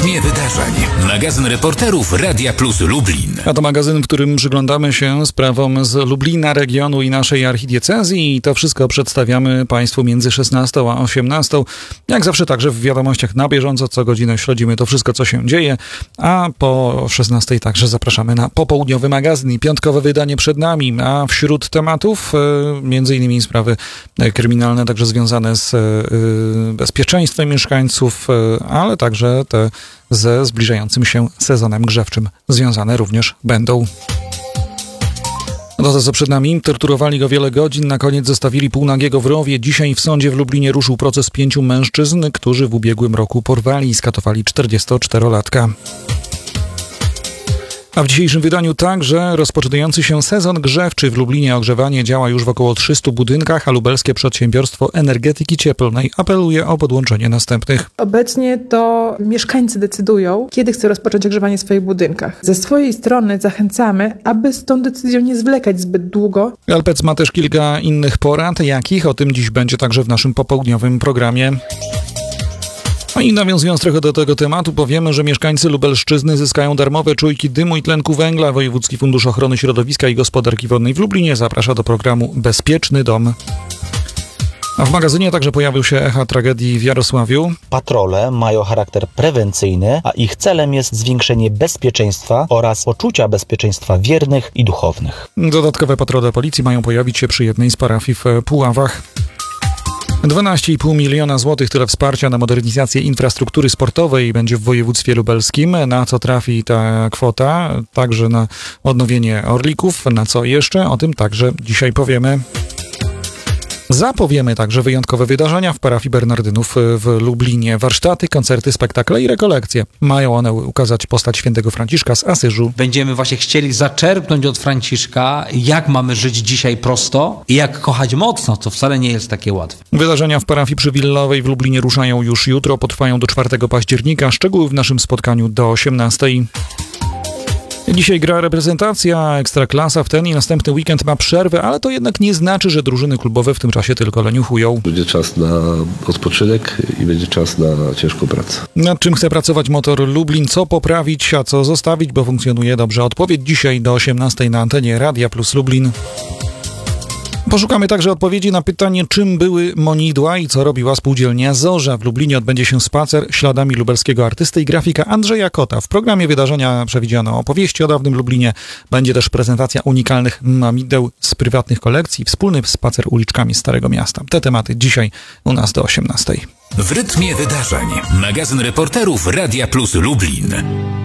rytmie wydarzeń. Magazyn reporterów Radia Plus Lublin. A to magazyn, w którym przyglądamy się sprawom z Lublina, regionu i naszej archidiecezji. I to wszystko przedstawiamy Państwu między 16 a 18. Jak zawsze także w wiadomościach na bieżąco. Co godzinę śledzimy to wszystko, co się dzieje. A po 16 także zapraszamy na popołudniowy magazyn i piątkowe wydanie przed nami. A wśród tematów między innymi sprawy kryminalne, także związane z bezpieczeństwem mieszkańców, ale także te ze zbliżającym się sezonem grzewczym związane również będą. To, co przed nami, torturowali go wiele godzin, na koniec zostawili półnagiego w rowie. Dzisiaj w sądzie w Lublinie ruszył proces 5 mężczyzn, którzy w ubiegłym roku porwali i skatowali 44-latka. A w dzisiejszym wydaniu także rozpoczynający się sezon grzewczy w Lublinie. Ogrzewanie działa już w około 300 budynkach, a lubelskie przedsiębiorstwo energetyki cieplnej apeluje o podłączenie następnych. Obecnie to mieszkańcy decydują, kiedy chcą rozpocząć ogrzewanie w swoich budynkach. Ze swojej strony zachęcamy, aby z tą decyzją nie zwlekać zbyt długo. Alpec ma też kilka innych porad, jakich o tym dziś będzie także w naszym popołudniowym programie. No i nawiązując trochę do tego tematu, powiemy, że mieszkańcy Lubelszczyzny zyskają darmowe czujki dymu i tlenku węgla. Wojewódzki Fundusz Ochrony Środowiska i Gospodarki Wodnej w Lublinie zaprasza do programu Bezpieczny Dom. A w magazynie także pojawił się echa tragedii w Jarosławiu. Patrole mają charakter prewencyjny, a ich celem jest zwiększenie bezpieczeństwa oraz poczucia bezpieczeństwa wiernych i duchownych. Dodatkowe patrole policji mają pojawić się przy jednej z parafii w Puławach. 12,5 miliona złotych tyle wsparcia na modernizację infrastruktury sportowej będzie w województwie lubelskim. Na co trafi ta kwota? Także na odnowienie Orlików. Na co jeszcze? O tym także dzisiaj powiemy. Zapowiemy także wyjątkowe wydarzenia w parafii Bernardynów w Lublinie. Warsztaty, koncerty, spektakle i rekolekcje. Mają one ukazać postać świętego Franciszka z Asyżu. Będziemy właśnie chcieli zaczerpnąć od Franciszka, jak mamy żyć dzisiaj prosto i jak kochać mocno, co wcale nie jest takie łatwe. Wydarzenia w parafii Przywillowej w Lublinie ruszają już jutro, potrwają do 4 października. Szczegóły w naszym spotkaniu do 18. Dzisiaj gra reprezentacja, Ekstraklasa w ten i następny weekend ma przerwę, ale to jednak nie znaczy, że drużyny klubowe w tym czasie tylko leniuchują. Będzie czas na odpoczynek i będzie czas na ciężką pracę. Nad czym chce pracować Motor Lublin, co poprawić, a co zostawić, bo funkcjonuje dobrze. Odpowiedź dzisiaj do 18 na antenie Radia Plus Lublin. Poszukamy także odpowiedzi na pytanie, czym były monidła i co robiła spółdzielnia Zorza. W Lublinie odbędzie się spacer śladami lubelskiego artysty i grafika Andrzeja Kota. W programie wydarzenia przewidziano opowieści o dawnym Lublinie. Będzie też prezentacja unikalnych mamideł z prywatnych kolekcji, wspólny spacer uliczkami Starego Miasta. Te tematy dzisiaj u nas do 18. W rytmie wydarzeń. Magazyn reporterów Radia Plus Lublin.